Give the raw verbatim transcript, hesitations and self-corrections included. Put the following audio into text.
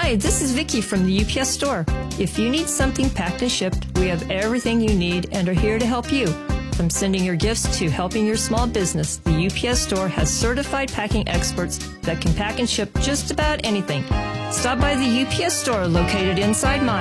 Hi, this is Vicki from the U P S store. If you need something packed and shipped, we have everything you need and are here to help you. From sending your gifts to helping your small business, the U P S store has certified packing experts that can pack and ship just about anything. Stop by the U P S store located inside Meijer.